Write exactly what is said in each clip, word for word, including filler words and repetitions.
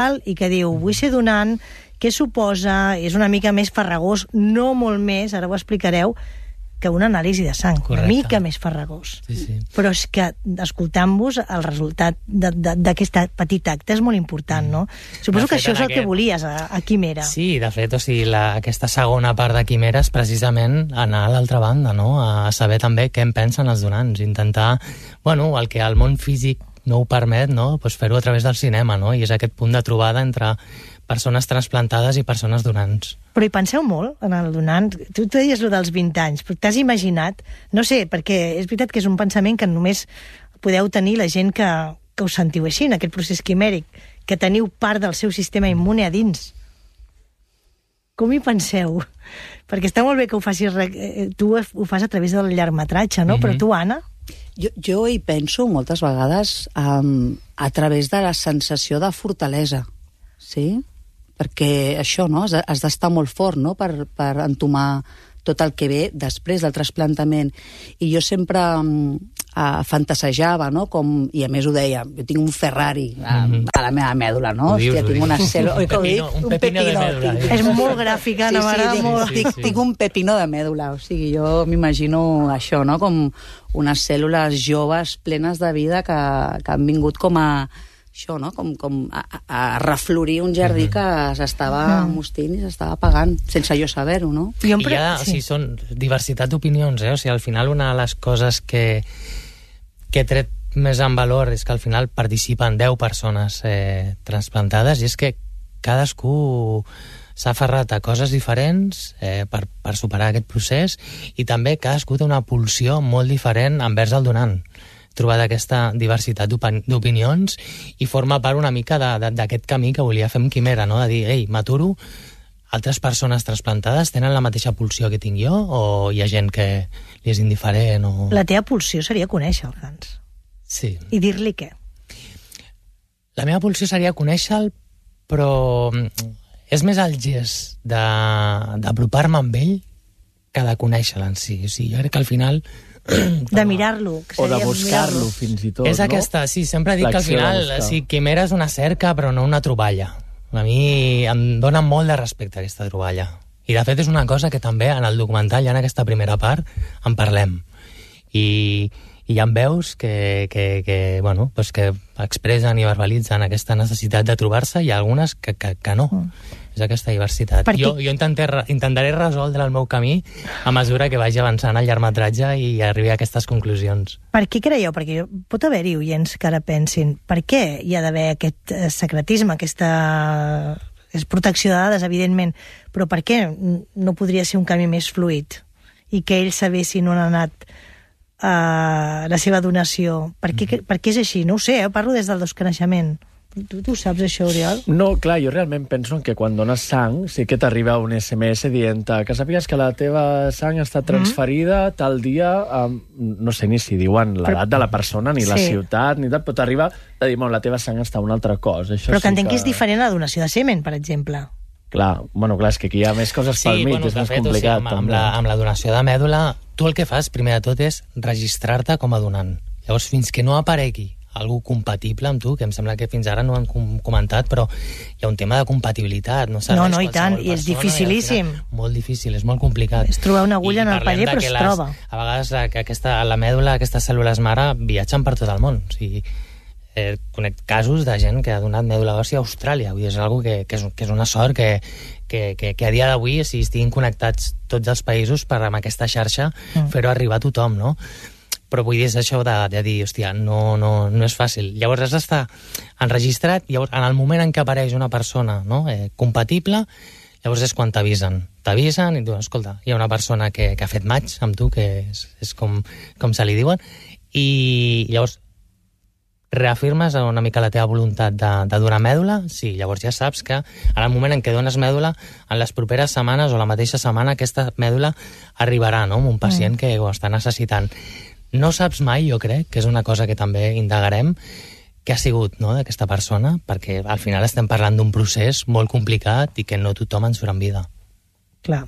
i que diu, vull ser donant, què suposa, és una mica més farragós, no molt més, ara ho explicareu, que una anàlisi de sang, correcte. Una mica més farragós. Sí, sí. Però és que, escoltant-vos, el resultat d'aquest petit acte és molt important, no? Suposo de que fet, això és el aquest... que volies a, a Quimera. Sí, de fet, o sigui, la, aquesta segona part de Quimera és precisament anar a l'altra banda, no? A saber també què en pensen els donants, intentar, bueno, el que el món físic no ho permet, no? Pues fer-ho a través del cinema, no? I és aquest punt de trobada entre persones trasplantades i persones donants. Però hi penseu molt en el donant? Tu, tu deies allò dels vint anys, però t'has imaginat? No sé, perquè és veritat que és un pensament que només podeu tenir la gent que, que us sentiu així, en aquest procés quimèric, que teniu part del seu sistema immune a dins. Com hi penseu? Perquè està molt bé que ho facis... Tu ho fas a través del llargmetratge, no? Mm-hmm. Però tu, Anna? Jo, jo hi penso moltes vegades um, a través de la sensació de fortalesa, sí? Perquè això, no?, has, has d'estar molt fort, no?, per, per entomar tot el que ve després del trasplantament. I jo sempre um, uh, fantasejava, no?, com, i a més ho deia, jo tinc un Ferrari a, Mm-hmm. a la meva mèdula, no? Ho dius, Hòstia, ho tinc una dius. cèl·lula... Un pepino, un pepino de mèdula. tinc- És molt gràfica, Anna, sí, sí, m'agrada tinc, molt. Tinc, Sí. tinc un pepino de mèdula, o sigui, jo m'imagino això, no?, com unes cèl·lules joves plenes de vida que, que han vingut com a això, no?, com, com a, a reflorir un jardí que s'estava mostint i s'estava apagant, sense jo saber-ho, no? I, I ja, o sigui, són diversitat d'opinions, eh? O sigui, al final una de les coses que, que he tret més en valor és que al final participen deu persones eh, trasplantades, i és que cadascú s'ha aferrat a coses diferents eh, per, per superar aquest procés, i també cadascú té una pulsió molt diferent envers el donant. Trobar aquesta diversitat d'opinions i forma part una mica d'aquest camí que volia fer amb Quimera, no? De dir, ei, m'aturo, altres persones trasplantades tenen la mateixa pulsió que tinc jo, o hi ha gent que li és indiferent? O... La teva pulsió seria conèixer el Hans. Sí. I dir-li què? La meva pulsió seria conèixer-lo, però és més el gest d'apropar-me amb ell que de conèixer-lo en si. O sigui, jo crec que al final... De mirar-lo. O de buscar-lo, fins i tot, és no? aquesta, sí, sempre dic que al final sí, Quimera és una cerca però no una troballa. A mi em dona molt de respecte aquesta troballa, i de fet és una cosa que també en el documental, ja en aquesta primera part, en parlem, i, i hi ha veus que, que, que, bueno, pues que expressen i verbalitzen aquesta necessitat de trobar-se, i algunes que, que, que no. Mm. És aquesta diversitat. Perquè... Jo, jo intentaré, intentaré resoldre el meu camí a mesura que vagi avançant el llargmetratge i arribi a aquestes conclusions. Per què creieu? Perquè pot haver-hi oients que ara pensin, per què hi ha d'haver aquest secretisme, aquesta és protecció de dades, evidentment, però per què no podria ser un camí més fluid i que ells sabessin on ha anat uh, la seva donació? Per què, mm-hmm. per què és així? No ho sé, eh? Parlo des del desconeixement. Tu, tu saps això, Oriol? No, clar, jo realment penso que quan dones sang sí que t'arriba un esse eme esse dient que sàpigues que la teva sang està transferida mm. tal dia, um, no sé ni si diuen l'edat de la persona, ni sí. la ciutat, ni tal, però t'arriba de dir, bueno, la teva sang està una altra cosa. Això però que sí entenc que... que és diferent a la donació de semen, per exemple. Clar, bueno, clar, és que aquí hi ha més coses sí, pel mig, bueno, és més fet, complicat. O sigui, amb, amb, la, amb la donació de mèdula, tu el que fas, primer de tot, és registrar-te com a donant. Llavors, fins que no aparegui algú compatible amb tu, que em sembla que fins ara no ho hem com comentat, però hi ha un tema de compatibilitat. No, no, no, i tant, i és dificilíssim. I final, molt difícil, és molt complicat. És trobar una agulla I en el paller, però es les, troba. A vegades que aquesta, la mèdula, aquestes cèl·lules mare viatgen per tot el món. O sigui, eh, conec casos de gent que ha donat mèdula òssia a Austràlia. Vull dir, és algo que, que, és, que és una sort que, que, que, que a dia d'avui o sigui, estiguin connectats tots els països per amb aquesta xarxa mm. fer-ho arribar a tothom, no? Però vull dir, és això de, de dir, hòstia, no, no, no és fàcil. Llavors has d'estar enregistrat, llavors en el moment en què apareix una persona, no, eh, compatible, llavors és quan t'avisen. T'avisen i diuen, escolta, hi ha una persona que, que ha fet match amb tu, que és, és com, com se li diuen, i llavors reafirmes una mica la teva voluntat de, de donar mèdula, sí, llavors ja saps que en el moment en què dones mèdula, en les properes setmanes o la mateixa setmana aquesta mèdula arribarà, no?, amb un pacient mm. que ho està necessitant. No saps mai, jo crec, que és una cosa que també indagarem, què ha sigut, no?, d'aquesta persona, perquè al final estem parlant d'un procés molt complicat i que no tothom ens surt en vida. Clar.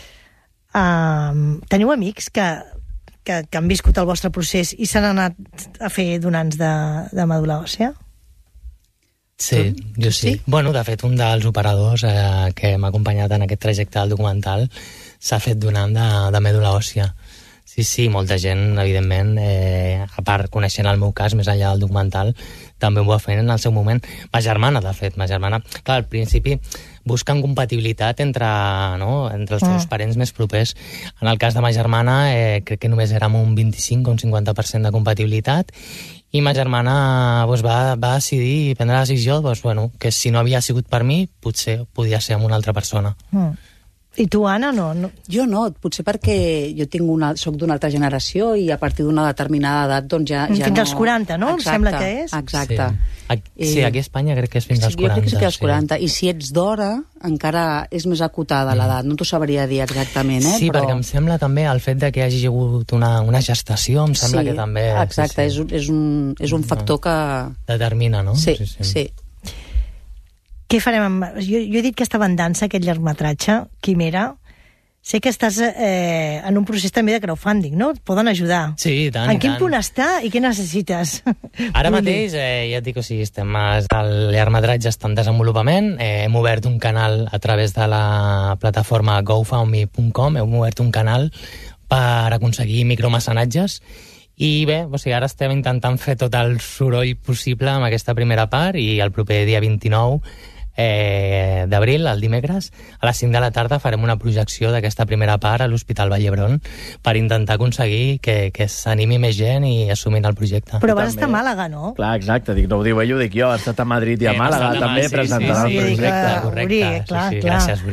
Um, teniu amics que, que, que han viscut el vostre procés i s'han anat a fer donants de, de medul·la òssia? Sí, Tu, jo sí. sí. Bueno, de fet, un dels operadors eh, que m'ha acompanyat en aquest trajecte del documental s'ha fet donant de, de mèdula òssia. Sí, sí, molta gent, evidentment, eh, a part, coneixent el meu cas, més enllà del documental, també ho va fer en el seu moment. Ma germana, de fet, ma germana... Clar, al principi busquen compatibilitat entre, no, entre els teus mm. parents més propers. En el cas de ma germana, eh, crec que només érem un vint-i-cinc o un cinquanta per cent de compatibilitat, i ma germana doncs, va, va decidir prendre la decisió doncs, bueno, que si no havia sigut per mi, potser podia ser amb una altra persona. Mm. I tu, Anna, no? no? Jo no, potser perquè jo tinc una, soc d'una altra generació i a partir d'una determinada edat doncs ja, ja fins no... als quaranta, no? Exacte, em sembla que és. Exacte. Sí. Aquí, sí, aquí a Espanya crec que és fins als quaranta. Jo crec que és als quaranta. Sí. I si ets d'hora, encara és més acotada mm. l'edat. No t'ho sabria dir exactament, eh? Sí, però... perquè em sembla també el fet de que hagi hagut una, una gestació, em sembla sí, que també... Exacte, sí, sí. És, és, un, és un factor que... Determina, no? Sí, sí. sí. sí. Què farem amb... Jo, jo he dit que estava en dansa, aquest llargmetratge, Quimera. Sé que estàs eh, en un procés també de crowdfunding, no? Et poden ajudar. Sí, i tant, En i quin tant. punt està i què necessites? Ara mateix, eh, ja et dic, o sigui, estem, el llargmetratge està en desenvolupament, eh, hem obert un canal a través de la plataforma gofundme punt com, hem obert un canal per aconseguir micromecenatges, i bé, o sigui, ara estem intentant fer tot el soroll possible amb aquesta primera part, i el proper dia vint-i-nou Eh, d'abril, el dimecres, a les cinc de la tarda farem una projecció d'aquesta primera part a l'Hospital Vall d'Hebron per intentar aconseguir que, que s'animi més gent i assumin el projecte. Però vas estar a Màlaga, no? Clar, exacte, dic, no ho diu ell, ho dic jo, has estat a Madrid i a Eh, Màlaga, estat a també Màlaga, sí, presentant sí, el sí, projecte. sí, correcte, Uri, clar, sí, sí, clar. gràcies,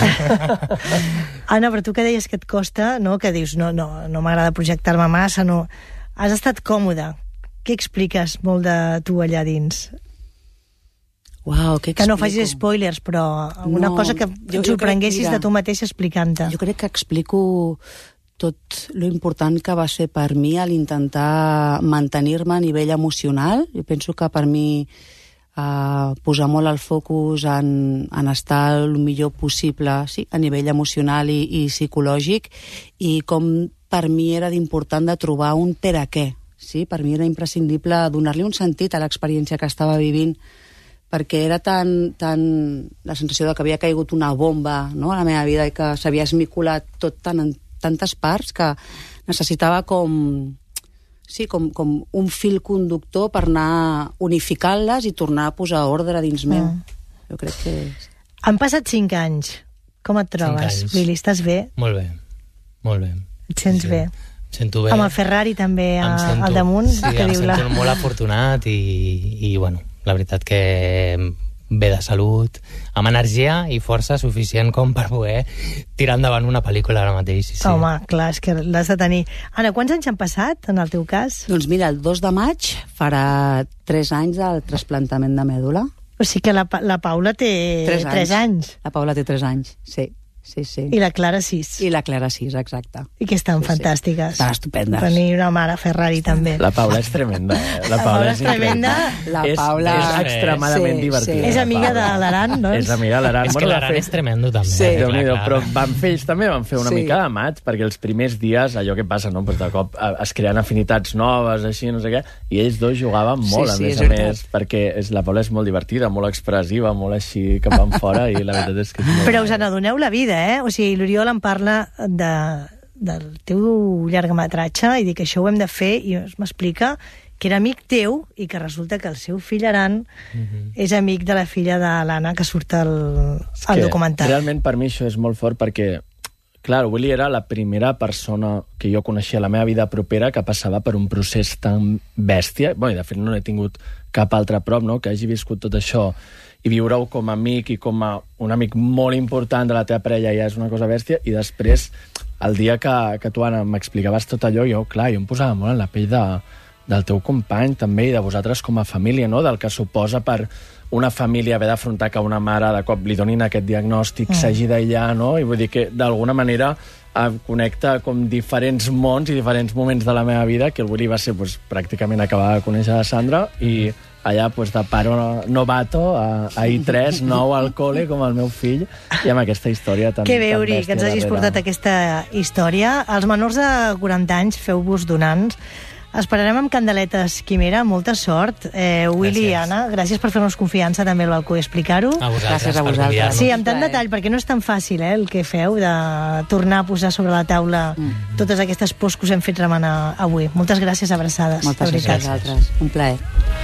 Uri. Anna, però tu que deies que et costa, no? Que dius, no, no, no m'agrada projectar-me massa, no. Has estat còmode. Què expliques molt de tu allà dins? Uau, què Que no explico? facis spoilers, però alguna No, cosa que jo- et jo sorprenguessis crec- mira, de tu mateix explicant-te. Jo crec que explico tot lo important que va ser per mi a l'intentar mantenir-me a nivell emocional. Jo penso que per mi eh, posar molt el focus en, en estar el millor possible, sí, a nivell emocional i, i psicològic, i com per mi era d'important de trobar un per a què. Sí? Per mi era imprescindible donar-li un sentit a l'experiència que estava vivint, perquè era tan, tan la sensació de que havia caigut una bomba, no?, a la meva vida, i que s'havia esmicolat tot tan en tantes parts que necessitava com, sí, com, com un fil conductor per anar unificant-les i tornar a posar ordre dins meu. Mm. Jo crec que... Han passat cinc anys. Com et trobes, anys. Willy? Estàs bé? Molt bé, molt bé. Et sents Sí. bé? Em sento bé. Amb el Ferrari també a, Em sento- al damunt? Sí, que em diu sento la... molt afortunat i, i, bueno, la veritat que bé de salut, amb energia i força suficient com per poder tirar endavant una pel·lícula ara mateix. Sí, sí. Home, clar, és que l'has de tenir. Anna, quants anys han passat, en el teu cas? Doncs mira, el dos de maig farà tres anys del trasplantament de mèdula. O sigui que la, Pa- la Paula té Tres anys. tres anys. La Paula té tres anys, sí. Sí, sí. I la Clara sis. I la Clara sis, exacte. I que estan Sí, sí. fantàstiques. Estan estupendes. Tenir una mare Ferrari també. La Paula és tremenda, eh? La La Paula Paula és és tremenda. increïble. La És- Paula... És extremadament Sí, divertida. sí. És la amiga de Paula. l'Aran, doncs? És amiga de l'Aran. És que Bueno, de l'Aran fet- és tremendo, també. Sí. eh, la Déu-n'hi-do, Clara. però van fer, ells també van fer una Sí. mica de maig, perquè els primers dies, allò que passa, no? Pues de cop eh, es creen afinitats noves, així, no sé què, i ells dos jugaven molt, Sí, a sí, més és a veritat. més, perquè és, la Paula és molt divertida, molt expressiva, molt així cap enfora, i la veritat és que és molt... Però us n'adoneu la vida, eh? O sigui, l'Oriol em parla de, del teu llargmetratge i dic que això ho hem de fer, i m'explica que era amic teu i que resulta que el seu fill Aran Mhm. és amic de la filla de l'Anna que surt al, al que documental. Realment per mi això és molt fort perquè, clar, Willy era la primera persona que jo coneixia a la meva vida propera que passava per un procés tan bèstia. Bé, de fet no he tingut cap altre a prop, no?, que hagi viscut tot això, i viure-ho com a amic i com a un amic molt important de la teva parella ja és una cosa bèstia. I després, el dia que, que tu, Anna, m'explicaves tot allò, jo, clar, jo em posava molt en la pell de, del teu company també i de vosaltres com a família, no?, del que suposa per una família haver d'afrontar que una mare de cop li donin aquest diagnòstic, mm. s'hagi d'aïllar, no? I vull dir que d'alguna manera eh, connecta com diferents mons i diferents moments de la meva vida, que el Willy va ser pues, pràcticament acabar de conèixer la Sandra i allà pues, de pare novato a, a I tres, nou al col·le com el meu fill, i amb aquesta història tan, Que bé, tan Uri, bèstia que ens hagis darrere. portat aquesta història. Els menors de quaranta anys, feu-vos donants. Esperarem amb candeletes Quimera, molta sort. Eh, Willy i Anna, gràcies per fer-nos confiança també al balcó i explicar-ho. A vosaltres, Gràcies a per vosaltres. convidar-nos. Sí, amb tant detall, perquè no és tan fàcil eh, el que feu de tornar a posar sobre la taula mm. totes aquestes pors que us hem fet remenar avui. Moltes gràcies, abraçades. Moltes de veritat. gràcies a vosaltres. Un plaer.